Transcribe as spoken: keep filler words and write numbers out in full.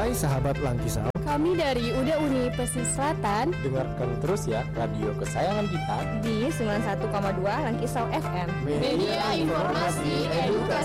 Hai sahabat Langkisau, kami dari U D Uni Pesisir Selatan. dengarkan terus ya radio kesayangan kita Di sembilan puluh satu koma dua Langkisau F M. Media informasi edukasi.